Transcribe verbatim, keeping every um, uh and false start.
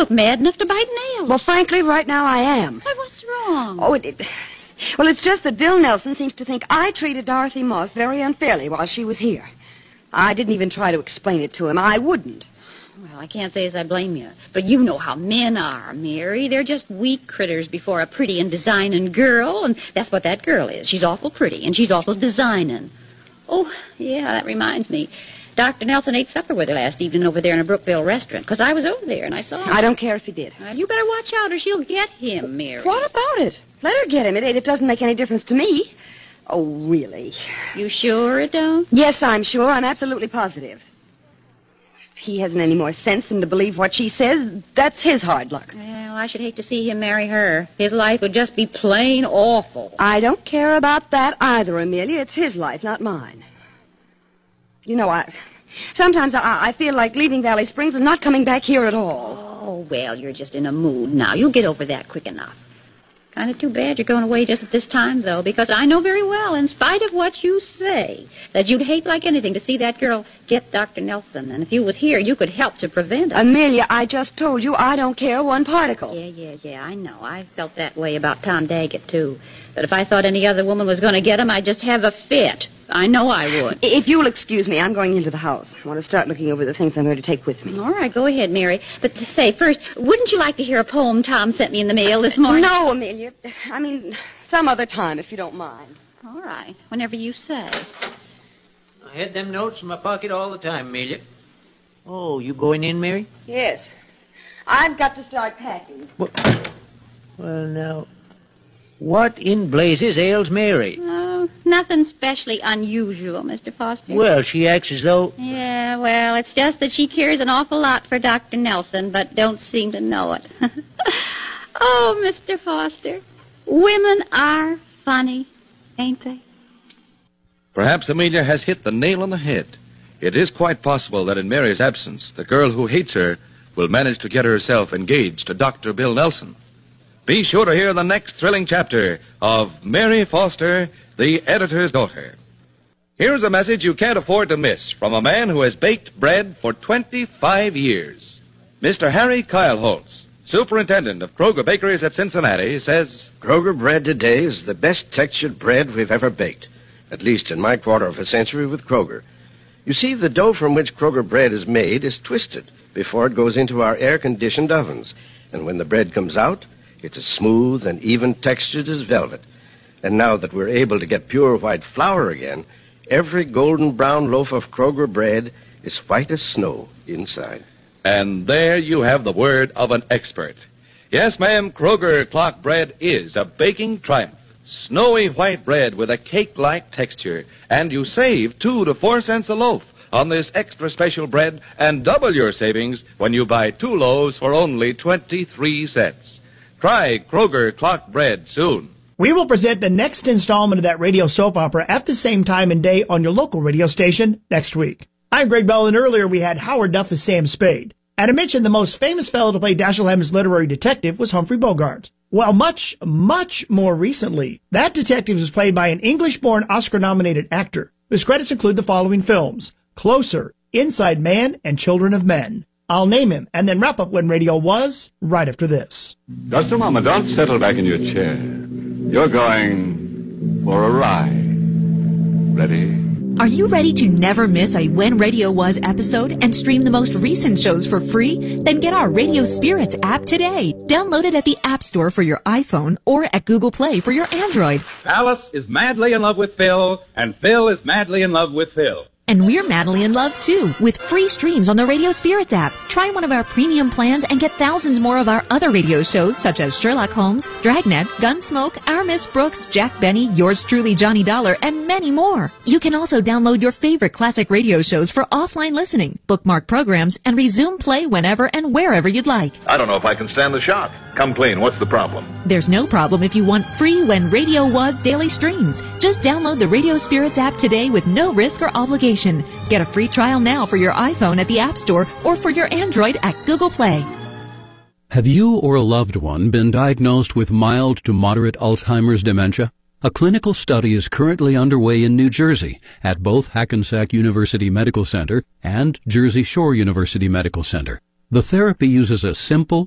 look mad enough to bite nails. Well, frankly, right now I am. Why, what's wrong? Oh, it, it... Well, it's just that Bill Nelson seems to think I treated Dorothy Moss very unfairly while she was here. I didn't even try to explain it to him. I wouldn't. Well, I can't say as I blame you. But you know how men are, Mary. They're just weak critters before a pretty and designing girl, and that's what that girl is. She's awful pretty, and she's awful designing. Oh, yeah, that reminds me. Doctor Nelson ate supper with her last evening over there in a Brookville restaurant, because I was over there, and I saw her. I don't care if he did. Well, you better watch out, or she'll get him, Mary. What about it? Let her get him. It, it doesn't make any difference to me. Oh, really? You sure it don't? Yes, I'm sure. I'm absolutely positive. If he hasn't any more sense than to believe what she says, that's his hard luck. Well, I should hate to see him marry her. His life would just be plain awful. I don't care about that either, Amelia. It's his life, not mine. You know, I... Sometimes I, I feel like leaving Valley Springs and not coming back here at all. Oh, well, you're just in a mood now. You'll get over that quick enough. Kind of too bad you're going away just at this time, though, because I know very well, in spite of what you say, that you'd hate like anything to see that girl get Doctor Nelson. And if you was here, you could help to prevent it. Amelia, I just told you I don't care one particle. Yeah, yeah, yeah, I know. I felt that way about Tom Daggett, too. But if I thought any other woman was going to get him, I'd just have a fit. I know I would. If you'll excuse me, I'm going into the house. I want to start looking over the things I'm going to take with me. All right, go ahead, Mary. But to say first, wouldn't you like to hear a poem Tom sent me in the mail this morning? No, Amelia. I mean, some other time, if you don't mind. All right, whenever you say. I had them notes in my pocket all the time, Amelia. Oh, you going in, Mary? Yes. I've got to start packing. Well, well now... What in blazes ails Mary? Oh, nothing specially unusual, Mister Foster. Well, she acts as though... Yeah, well, it's just that she cares an awful lot for Doctor Nelson, but don't seem to know it. Oh, Mister Foster, women are funny, ain't they? Perhaps Amelia has hit the nail on the head. It is quite possible that in Mary's absence, the girl who hates her will manage to get herself engaged to Doctor Bill Nelson. Be sure to hear the next thrilling chapter of Mary Foster, the Editor's Daughter. Here's a message you can't afford to miss from a man who has baked bread for twenty-five years. Mister Harry Kyle Holtz, superintendent of Kroger Bakeries at Cincinnati, says... Kroger bread today is the best textured bread we've ever baked, at least in my quarter of a century with Kroger. You see, the dough from which Kroger bread is made is twisted before it goes into our air-conditioned ovens, and when the bread comes out... it's as smooth and even textured as velvet. And now that we're able to get pure white flour again, every golden brown loaf of Kroger bread is white as snow inside. And there you have the word of an expert. Yes, ma'am, Kroger clock bread is a baking triumph. Snowy white bread with a cake-like texture. And you save two to four cents a loaf on this extra special bread, and double your savings when you buy two loaves for only twenty-three cents. Try Kroger clock bread soon. We will present the next installment of that radio soap opera at the same time and day on your local radio station next week. I'm Greg Bell, and earlier we had Howard Duff as Sam Spade. And I mentioned the most famous fellow to play Dashiell Hammond's literary detective was Humphrey Bogart. Well, much, much more recently, that detective was played by an English-born Oscar-nominated actor. His credits include the following films: Closer, Inside Man, and Children of Men. I'll name him, and then wrap up when radio was, right after this. Just a moment. Don't settle back in your chair. You're going for a ride. Ready? Are you ready to never miss a When Radio Was episode and stream the most recent shows for free? Then get our Radio Spirits app today. Download it at the App Store for your iPhone or at Google Play for your Android. Alice is madly in love with Phil, and Phil is madly in love with Phil. And we're madly in love, too, with free streams on the Radio Spirits app. Try one of our premium plans and get thousands more of our other radio shows, such as Sherlock Holmes, Dragnet, Gunsmoke, Our Miss Brooks, Jack Benny, Yours Truly, Johnny Dollar, and many more. You can also download your favorite classic radio shows for offline listening, bookmark programs, and resume play whenever and wherever you'd like. I don't know if I can stand the shock. Come clean, what's the problem? There's no problem if you want free When Radio Was daily streams. Just download the Radio Spirits app today with no risk or obligation. Get a free trial now for your iPhone at the App Store or for your Android at Google Play. Have you or a loved one been diagnosed with mild to moderate Alzheimer's dementia? A clinical study is currently underway in New Jersey at both Hackensack University Medical Center and Jersey Shore University Medical Center. The therapy uses a simple,